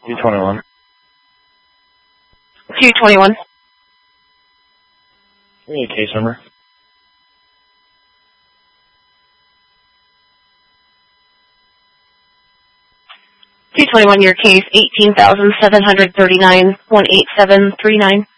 221. 221. Give me a case number. Your case, 18,739, 18739.